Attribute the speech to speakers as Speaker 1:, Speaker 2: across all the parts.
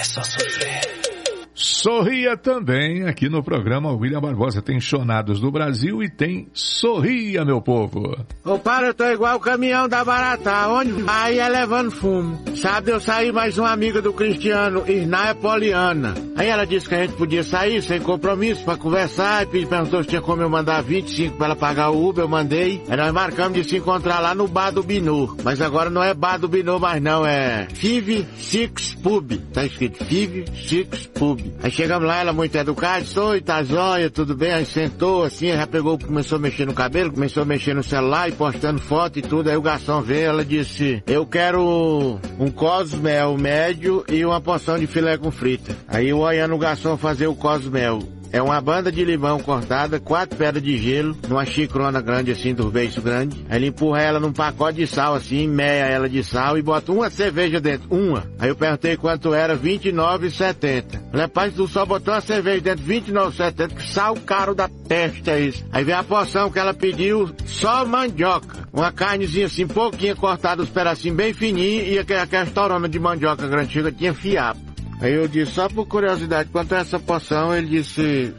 Speaker 1: é só sofrer.
Speaker 2: Sorria também aqui no programa William Barbosa. Tem Chonados do Brasil e tem Sorria, meu povo.
Speaker 3: Ô, para, eu tô igual o caminhão da Barata. Onde vai é levando fumo. Sabe, eu saí mais uma amiga do Cristiano, Irnaia Poliana. Aí ela disse que a gente podia sair sem compromisso pra conversar. E perguntou se tinha como eu mandar 25 pra ela pagar o Uber. Eu mandei. Aí nós marcamos de se encontrar lá no Bar do Binô. Mas agora não é Bar do Binô mais não, é Five Six Pub. Tá escrito Five Six Pub. Aí chegamos lá, ela muito educada, disse, oi, tá jóia, tudo bem? Aí sentou assim, já pegou, começou a mexer no cabelo, começou a mexer no celular e postando foto e tudo. Aí o garçom veio, ela disse, eu quero um Cosmel médio e uma porção de filé com frita. Aí eu olhando o garçom fazer o Cosmel. É uma banda de limão cortada, 4 pedras de gelo, numa xicrona grande assim, do beiço grande. Aí ele empurra ela num pacote de sal assim, meia ela de sal e bota uma cerveja dentro, uma. Aí eu perguntei quanto era, R$29,70. Rapaz, tu só botou uma cerveja dentro, R$29,70, que sal caro da testa é isso. Aí vem a porção que ela pediu, só mandioca. Uma carnezinha assim, pouquinha cortada, os pedacinhos bem fininhos e aquela torona de mandioca grande, chega, tinha fiapo. Aí eu disse, só por curiosidade, quanto é essa porção? Ele disse,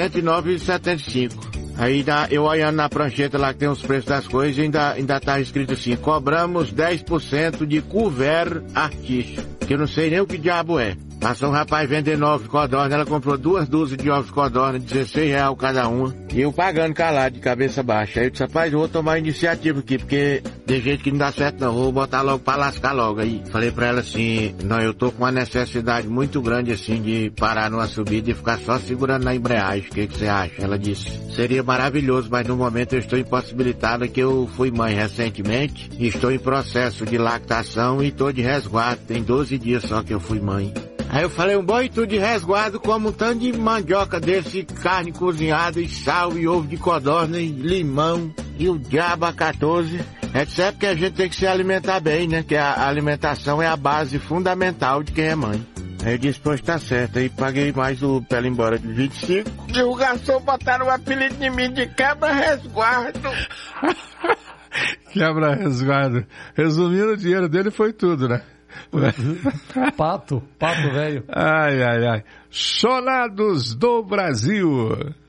Speaker 3: R$79,75. Aí eu olhando na prancheta lá que tem os preços das coisas, ainda tá escrito assim, cobramos 10% de couvert artístico, que eu não sei nem o que diabo é. Passou um rapaz vendendo ovos de codorna, ela comprou 2 dúzias de ovos de codorna, R$16 cada uma, e eu pagando calado, de cabeça baixa. Aí eu disse, rapaz, eu vou tomar iniciativa aqui, porque tem gente que não dá certo não, vou botar logo pra lascar logo. Aí falei pra ela assim, não, eu tô com uma necessidade muito grande assim, de parar numa subida e ficar só segurando na embreagem, o que você acha? Ela disse, seria maravilhoso, mas no momento eu estou impossibilitada, que eu fui mãe recentemente, e estou em processo de lactação e tô de resguardo, tem 12 dias só que eu fui mãe. Aí eu falei, um boi tudo de resguardo, como um tanto de mandioca desse, carne cozinhada e sal e ovo de codorna e limão e o diabo a 14. É certo que a gente tem que se alimentar bem, né? Que a alimentação é a base fundamental de quem é mãe. Aí eu disse, pois tá certo. Aí paguei mais o pra ela ir embora de 25. E o garçom botaram o apelido de mim de quebra-resguardo.
Speaker 2: Quebra-resguardo. Resumindo, o dinheiro dele foi tudo, né?
Speaker 1: Pato velho.
Speaker 2: Ai. Chonados do Brasil.